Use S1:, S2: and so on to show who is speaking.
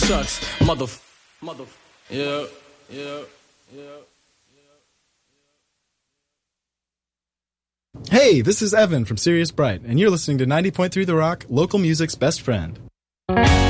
S1: sucks. Mother. Yeah.
S2: Hey, this is Evan from Sirius Bright, and you're listening to 90.3 The Rock, local music's best friend.